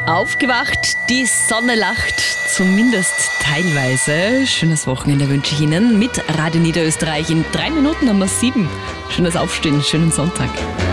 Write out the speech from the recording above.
Aufgewacht, die Sonne lacht, zumindest teilweise. Schönes Wochenende wünsche ich Ihnen mit Radio Niederösterreich. In 3 Minuten haben wir 7. Schönes Aufstehen, schönen Sonntag.